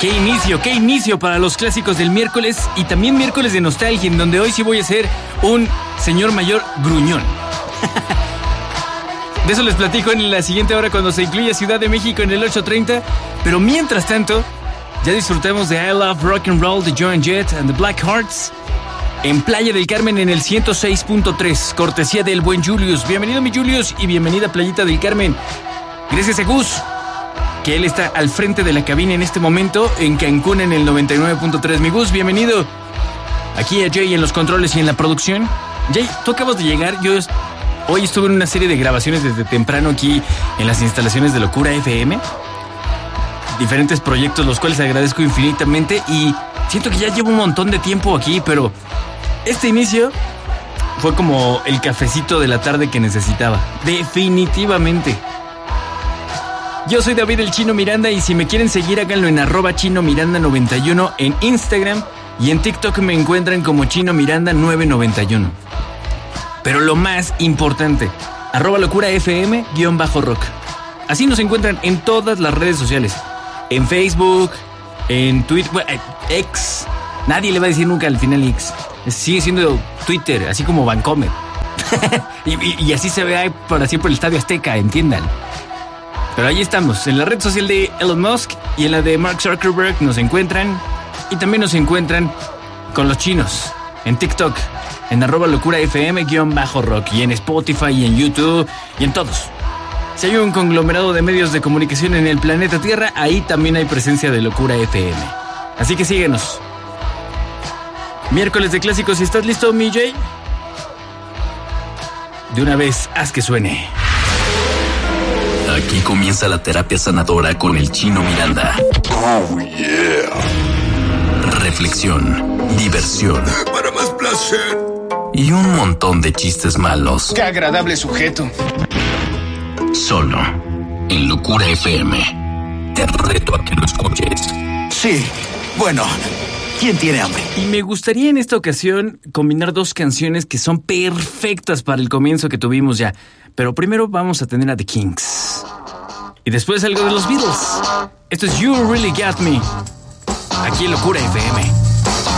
Qué inicio para los clásicos del miércoles y también miércoles de nostalgia, en donde hoy sí voy a ser un señor mayor gruñón. De eso les platico en la siguiente hora cuando se incluya Ciudad de México en el 8:30. Pero mientras tanto, ya disfrutamos de I Love Rock and Roll de Joan Jett and the Blackhearts en Playa del Carmen en el 106.3, cortesía del buen Julius. Bienvenido mi Julius y bienvenida Playita del Carmen. Gracias a Gus, que él está al frente de la cabina en este momento en Cancún en el 99.3. Mi Gus, bienvenido. Aquí a Jay en los controles y en la producción. Jay, tú acabas de llegar. Hoy estuve en una serie de grabaciones desde temprano aquí en las instalaciones de Locura FM. Diferentes proyectos, los cuales agradezco infinitamente y siento que ya llevo un montón de tiempo aquí, pero este inicio fue como el cafecito de la tarde que necesitaba. Definitivamente. Yo soy David el Chino Miranda y si me quieren seguir háganlo en @ChinoMiranda91 en Instagram y en TikTok me encuentran como Chino Miranda 991. Pero lo más importante, @LocuraFM_rock. Así nos encuentran en todas las redes sociales. En Facebook, en Twitter, X. Nadie le va a decir nunca al final X. Sigue siendo Twitter, así como Vancomer. y así se ve para siempre el Estadio Azteca, entiendan. Pero ahí estamos, en la red social de Elon Musk y en la de Mark Zuckerberg nos encuentran. Y también nos encuentran con los chinos, en TikTok, en @LocuraFM_rock y en Spotify y en YouTube y en todos. Si hay un conglomerado de medios de comunicación en el planeta Tierra, ahí también hay presencia de Locura FM. Así que síguenos. Miércoles de clásicos, ¿y estás listo, mi Jay? De una vez, haz que suene. Aquí comienza la terapia sanadora con el Chino Miranda. Oh, yeah. Reflexión, diversión. Para más placer. Y un montón de chistes malos. ¡Qué agradable sujeto! Solo en Locura FM. Te reto a que lo escuches. Sí, bueno, ¿quién tiene hambre? Y me gustaría en esta ocasión combinar dos canciones que son perfectas para el comienzo que tuvimos ya. Pero primero vamos a tener a The Kinks. Y después algo de los Beatles. Esto es You Really Got Me. Aquí en Locura FM.